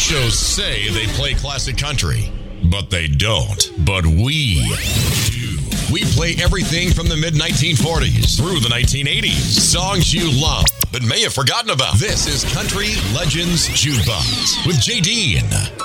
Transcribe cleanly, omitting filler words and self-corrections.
shows say they play classic country, but they don't. But we do. We play everything from the mid-1940s through the 1980s. Songs you love but may have forgotten about. This is Country Legends Jukebox with J.D.